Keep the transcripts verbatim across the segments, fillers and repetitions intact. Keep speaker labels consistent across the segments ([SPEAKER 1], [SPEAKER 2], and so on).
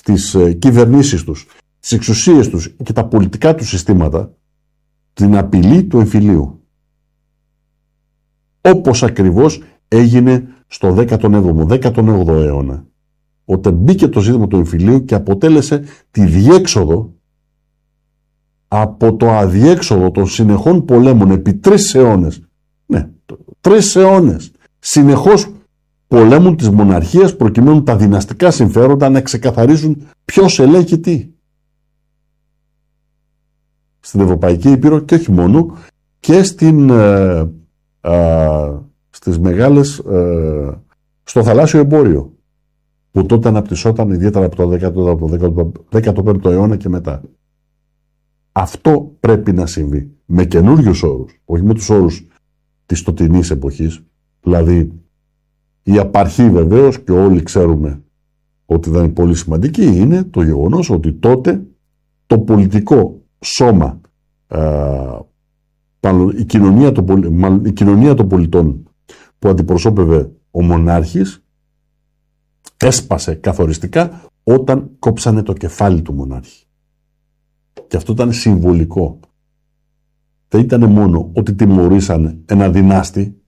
[SPEAKER 1] στις ε, κυβερνήσεις τους, στις εξουσίες τους και τα πολιτικά τους συστήματα την απειλή του εμφυλίου. Όπως ακριβώς έγινε στο δέκατον έβδομο δέκατον όγδοο αιώνα, όταν μπήκε το ζήτημα του εμφυλίου και αποτέλεσε τη διέξοδο από το αδιέξοδο των συνεχών πολέμων επί τρεις αιώνες. Ναι, τρεις αιώνες. Συνεχώς πολέμουν της μοναρχίας προκειμένου τα δυναστικά συμφέροντα να ξεκαθαρίζουν ποιος ελέγχει τι. Στην Ευρωπαϊκή Ήπειρο και όχι μόνο, και στην, ε, ε, στις μεγάλες, ε, στο θαλάσσιο εμπόριο, που τότε αναπτυσσόταν ιδιαίτερα από το δέκατο πέμπτο αιώνα και μετά. Αυτό πρέπει να συμβεί με καινούριους όρους, όχι με τους όρους της τωτινής εποχής. Δηλαδή η απαρχή, βεβαίως, και όλοι ξέρουμε ότι δεν είναι πολύ σημαντική, είναι το γεγονός ότι τότε το πολιτικό σώμα, α, η, κοινωνία των, η κοινωνία των πολιτών που αντιπροσώπευε ο μονάρχης έσπασε καθοριστικά όταν κόψανε το κεφάλι του μονάρχη. Και αυτό ήταν συμβολικό. Δεν ήταν μόνο ότι τιμωρήσανε ένα δυνάστη,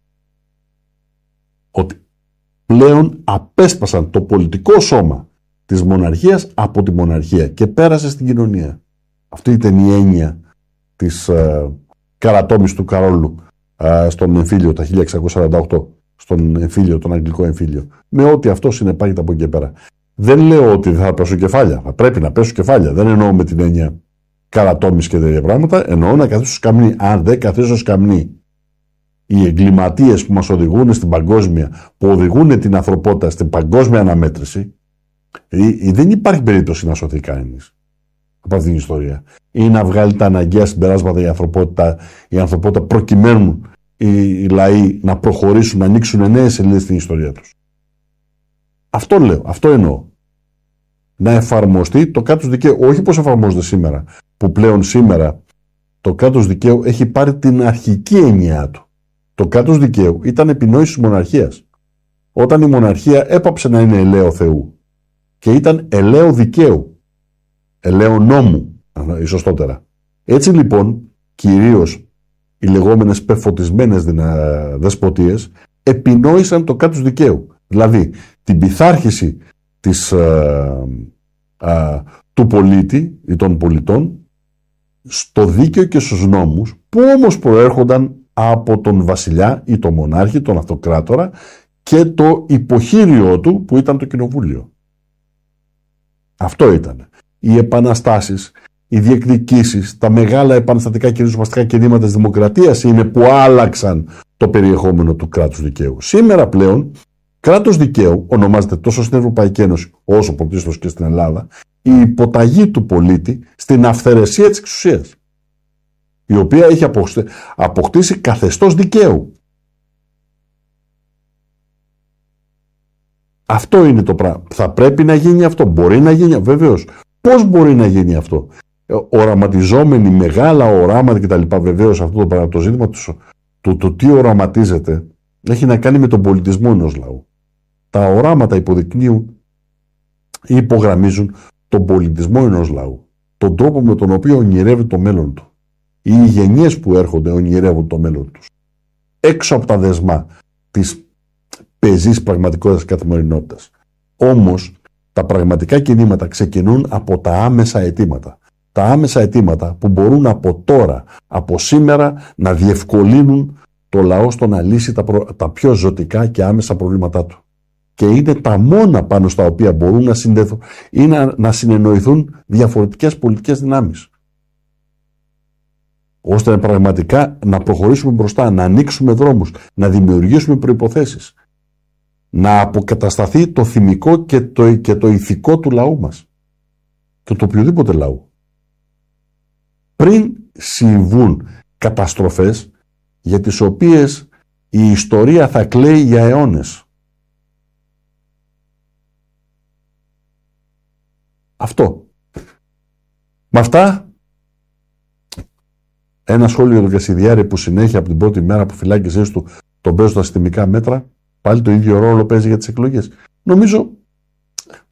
[SPEAKER 1] ότι πλέον απέσπασαν το πολιτικό σώμα της μοναρχίας από τη μοναρχία και πέρασε στην κοινωνία. Αυτή ήταν η έννοια της ε, καρατόμης του Καρόλου ε, στον εμφύλιο τα χίλια εξακόσια σαράντα οκτώ, στον εμφύλιο, τον αγγλικό εμφύλιο, με ό,τι αυτό συνεπάγεται από εκεί και πέρα. Δεν λέω ότι θα πέσουν κεφάλια, θα πρέπει να πέσουν κεφάλια, δεν εννοώ με την έννοια καρατόμης και τέτοια πράγματα, εννοώ να καθίσουν σκαμνί. Αν δεν καθίσουν σκαμνί οι εγκληματίες που μας οδηγούν στην παγκόσμια, που οδηγούν την ανθρωπότητα στην παγκόσμια αναμέτρηση, δεν υπάρχει περίπτωση να σωθεί κανείς από αυτήν την ιστορία. Ή να βγάλει τα αναγκαία συμπεράσματα η ανθρωπότητα, η ανθρωπότητα προκειμένου οι λαοί να προχωρήσουν, να ανοίξουν νέες σελίδες στην ιστορία τους. Αυτό λέω, αυτό εννοώ. Να εφαρμοστεί το κράτος δικαίου, όχι πώς εφαρμόζεται σήμερα, που πλέον σήμερα το κράτος δικαίου έχει πάρει την αρχική έννοια του. Το κράτος δικαίου ήταν επινόηση της μοναρχίας. Όταν η μοναρχία έπαψε να είναι ελαίο Θεού και ήταν ελαίο δικαίου, ελαίο νόμου, σωστότερα. Έτσι λοιπόν, κυρίως οι λεγόμενες πεφωτισμένες δεσποτείες επινόησαν το κράτος δικαίου. Δηλαδή, την πειθάρχηση της, α, α, του πολίτη ή των πολιτών στο δίκαιο και στους νόμους, που όμως προέρχονταν από τον βασιλιά ή τον μονάρχη, τον αυτοκράτορα και το υποχείριό του που ήταν το κοινοβούλιο. Αυτό ήταν. Οι επαναστάσεις, οι διεκδικήσεις, τα μεγάλα επαναστατικά και ριζοσπαστικά κινήματα της δημοκρατίας είναι που άλλαξαν το περιεχόμενο του κράτους δικαίου. Σήμερα πλέον κράτος δικαίου ονομάζεται τόσο στην Ευρωπαϊκή Ένωση όσο πρωτίστως και στην Ελλάδα η υποταγή του πολίτη στην αυθαιρεσία της εξουσίας, η οποία έχει αποκτήσει καθεστώς δικαίου. Αυτό είναι το πράγμα. Θα πρέπει να γίνει αυτό. Μπορεί να γίνει, βεβαίως. Πώς μπορεί να γίνει αυτό? Οραματιζόμενοι μεγάλα οράματα κτλ. Βεβαίως αυτό το πράγμα, το ζήτημα του, του, του τι οραματίζεται, έχει να κάνει με τον πολιτισμό ενός λαού. Τα οράματα υποδεικνύουν ή υπογραμμίζουν τον πολιτισμό ενός λαού. Τον τρόπο με τον οποίο ονειρεύει το μέλλον του. Οι γενιές που έρχονται ονειρεύουν το μέλλον τους. Έξω από τα δεσμά της πεζής πραγματικότητας καθημερινότητας. Όμως, τα πραγματικά κινήματα ξεκινούν από τα άμεσα αιτήματα. Τα άμεσα αιτήματα που μπορούν από τώρα, από σήμερα, να διευκολύνουν το λαό στο να λύσει τα, προ... τα πιο ζωτικά και άμεσα προβλήματά του. Και είναι τα μόνα πάνω στα οποία μπορούν να συνδεθούν ή να, να συνεννοηθούν διαφορετικές πολιτικές δυνάμεις. Ώστε πραγματικά να προχωρήσουμε μπροστά, να ανοίξουμε δρόμους, να δημιουργήσουμε προϋποθέσεις. Να αποκατασταθεί το θυμικό και το, και το ηθικό του λαού μας. Και το οποιοδήποτε λαού. Πριν συμβούν καταστροφές για τις οποίες η ιστορία θα κλαίει για αιώνες. Αυτό. Με αυτά, ένα σχόλιο για τον Κασιδιάρη που συνέχεια από την πρώτη μέρα που φυλάκισες του τον παίζουν τα συστημικά μέτρα, πάλι το ίδιο ρόλο παίζει για τις εκλογές. Νομίζω